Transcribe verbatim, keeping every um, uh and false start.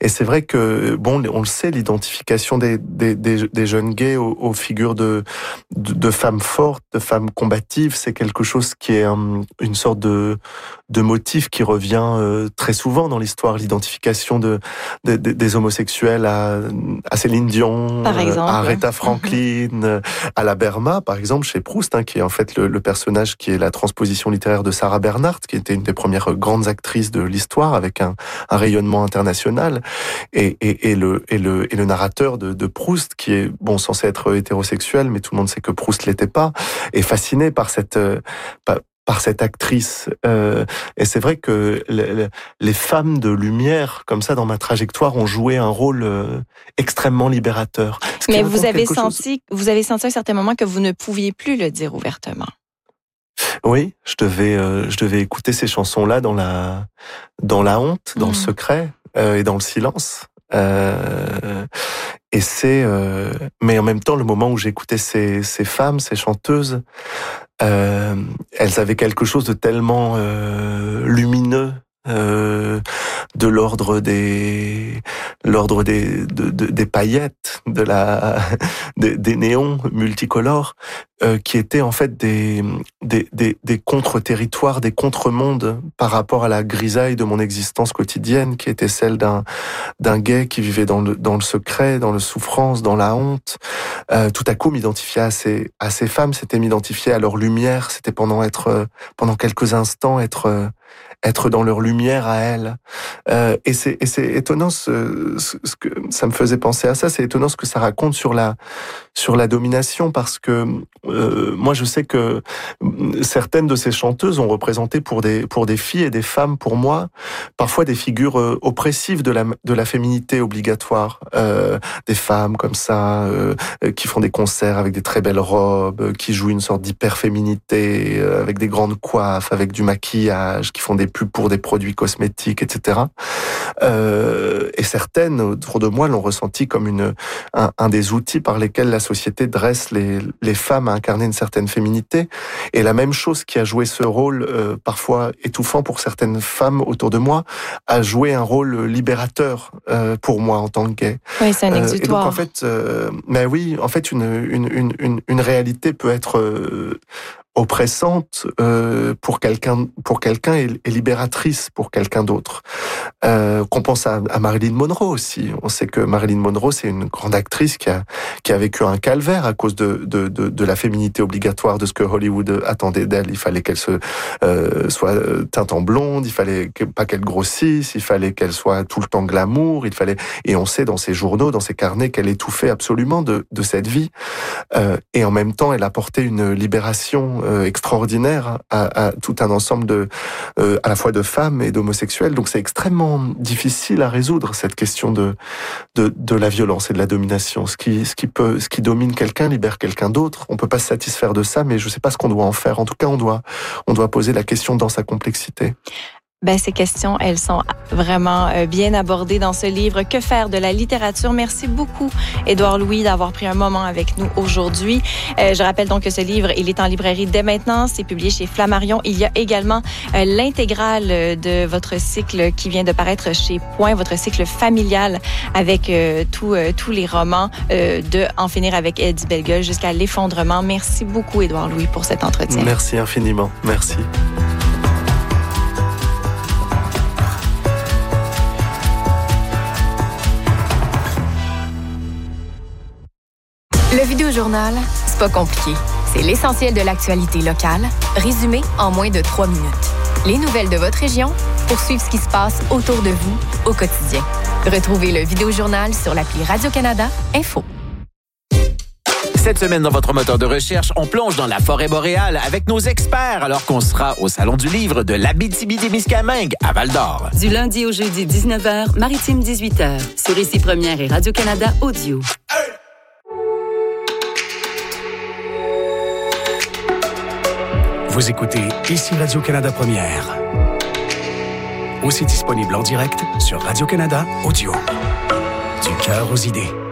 Et c'est vrai que, bon, on le sait, l'identification des, des, des, des jeunes gays aux, aux figures de, de, de femmes fortes, de femmes combatives, c'est quelque chose qui est un, une sorte de, de motif qui revient euh, très souvent dans l'histoire, l'identification de, de, de des homosexuels à, à Céline Dion, par exemple, à Aretha Franklin, mm-hmm. à la Berma, par exemple, chez Proust, hein, qui est en fait le, le personnage qui est la transposition littéraire de Sarah Bernhardt, qui était une des premières grandes actrices de l'histoire, avec un, un rayonnement international, et, et, et, le, et, le, et le narrateur de, de Proust, qui est bon censé être hétérosexuel, mais tout le monde sait que Proust l'était pas, est fasciné par cette... Euh, par, par cette actrice. Euh, et c'est vrai que les, les femmes de lumière, comme ça, dans ma trajectoire, ont joué un rôle euh, extrêmement libérateur. Mais vous avez senti, chose... vous avez senti à un certain moment que vous ne pouviez plus le dire ouvertement. Oui, je devais, euh, je devais écouter ces chansons-là dans la, dans la honte, dans mmh. le secret euh, et dans le silence. Euh, et c'est, euh, mais en même temps, le moment où j'écoutais ces, ces femmes, ces chanteuses, euh, elles avaient quelque chose de tellement euh, lumineux, euh, de l'ordre des, l'ordre des, de, de, des paillettes, de la, des, des néons multicolores, euh, qui étaient en fait des, des, des, des contre-territoires, des contre-mondes par rapport à la grisaille de mon existence quotidienne, qui était celle d'un, d'un gay qui vivait dans le, dans le secret, dans la souffrance, dans la honte. Euh, tout à coup, m'identifier à ces, à ces femmes, c'était m'identifier à leur lumière, c'était pendant être, pendant quelques instants être, être dans leur lumière à elles. Euh, et c'est, et c'est étonnant ce, ce, ce que ça me faisait penser à ça. C'est étonnant ce que ça raconte sur la, sur la domination, parce que euh, moi je sais que certaines de ces chanteuses ont représenté pour des, pour des filles et des femmes, pour moi, parfois des figures euh, oppressives de la, de la féminité obligatoire. Euh, des femmes comme ça, euh, qui font des concerts avec des très belles robes, qui jouent une sorte d'hyper-féminité, euh, avec des grandes coiffes, avec du maquillage, qui font des pubs pour des produits cosmétiques, et cetera. Euh, et certaines, autour de moi, l'ont ressenti comme une, un, un des outils par lesquels la société dresse les, les femmes à incarner une certaine féminité. Et la même chose qui a joué ce rôle, euh, parfois étouffant pour certaines femmes autour de moi, a joué un rôle libérateur euh, pour moi en tant que gay. Oui, c'est un exutoire. Euh, et donc en fait, euh, mais oui, en fait, une, une, une, une, une réalité peut être euh, oppressante euh, pour quelqu'un, pour quelqu'un et, et libératrice pour quelqu'un d'autre. Euh, qu'on pense à, à Marilyn Monroe aussi. On sait que Marilyn Monroe, c'est une grande actrice qui a qui a vécu un calvaire à cause de de de, de la féminité obligatoire, de ce que Hollywood attendait d'elle. Il fallait qu'elle se euh, soit teinte en blonde, il fallait que, pas qu'elle grossisse, il fallait qu'elle soit tout le temps glamour, il fallait. Et on sait dans ses journaux, dans ses carnets, qu'elle étouffait absolument de de cette vie. Euh, et en même temps, elle apportait une libération euh, extraordinaire à, à tout un ensemble de euh, à la fois de femmes et d'homosexuels. Donc c'est extrêmement difficile à résoudre cette question de de de la violence et de la domination. Ce qui ce qui peut ce qui domine quelqu'un libère quelqu'un d'autre. On peut pas se satisfaire de ça, mais je sais pas ce qu'on doit en faire. En tout cas, on doit on doit poser la question dans sa complexité. Ben, ces questions, elles sont vraiment bien abordées dans ce livre. Que faire de la littérature? Merci beaucoup, Édouard Louis, d'avoir pris un moment avec nous aujourd'hui. Euh, je rappelle donc que ce livre, il est en librairie dès maintenant. C'est publié chez Flammarion. Il y a également euh, l'intégrale de votre cycle qui vient de paraître chez Point, votre cycle familial avec euh, tout, euh, tous les romans euh, de En finir avec Eddie Bellegueule jusqu'à l'effondrement. Merci beaucoup, Édouard Louis, pour cet entretien. Merci infiniment. Merci. Le Vidéojournal, c'est pas compliqué. C'est l'essentiel de l'actualité locale, résumé en moins de trois minutes. Les nouvelles de votre région pour suivre ce qui se passe autour de vous au quotidien. Retrouvez le Vidéojournal sur l'appli Radio-Canada Info. Cette semaine, dans votre moteur de recherche, on plonge dans la forêt boréale avec nos experts alors qu'on sera au Salon du livre de l'Abitibi-Témiscamingue à Val-d'Or. Du lundi au jeudi, dix-neuf heures, Maritime, dix-huit heures. Sur Ici Première et Radio-Canada Audio. Hey! Vous écoutez Ici Radio-Canada Première. Aussi disponible en direct sur Radio-Canada Audio. Du cœur aux idées.